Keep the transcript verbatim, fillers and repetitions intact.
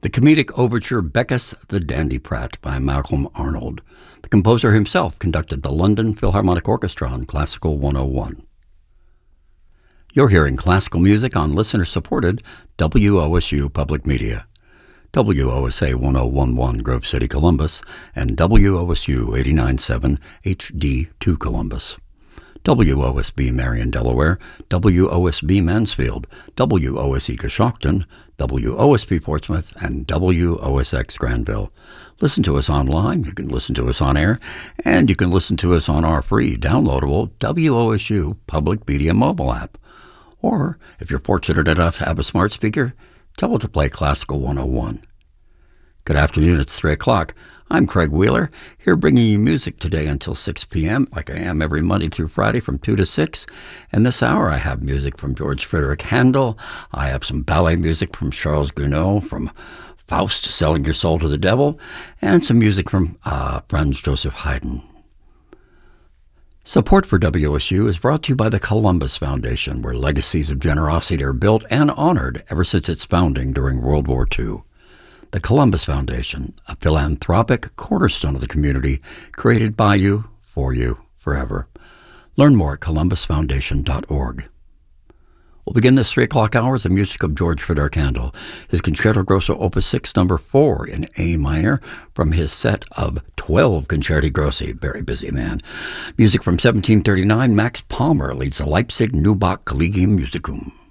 The comedic overture Beckus the Dandyprat by Malcolm Arnold. The composer himself conducted the London Philharmonic Orchestra on Classical one oh one. You're hearing classical music on listener-supported W O S U Public Media. W O S A one oh one one Grove City, Columbus, and W O S U eighty-nine point seven H D two Columbus. W O S B Marion, Delaware, W O S B Mansfield, W O S E Coshocton, W O S P Portsmouth, and W O S X Granville. Listen to us online, you can listen to us on air, and you can listen to us on our free downloadable W O S U Public Media mobile app. Or, if you're fortunate enough to have a smart speaker, tell it to play Classical one oh one. Good afternoon, it's three o'clock. I'm Craig Wheeler, here bringing you music today until six p.m., like I am every Monday through Friday from two to six. And this hour I have music from George Frederick Handel. I have some ballet music from Charles Gounod, from Faust, Selling Your Soul to the Devil, and some music from uh, Franz Joseph Haydn. Support for W O S U is brought to you by the Columbus Foundation, where legacies of generosity are built and honored ever since its founding during World War Two. The Columbus Foundation, a philanthropic cornerstone of the community, created by you, for you, forever. Learn more at columbus foundation dot org. We'll begin this three o'clock hour with the music of George Frederick Handel, his Concerto Grosso Opus six, number four in A minor, from his set of twelve Concerti Grossi, very busy man. Music from seventeen thirty-nine, Max Palmer leads the Leipzig Neubach Collegium Musicum.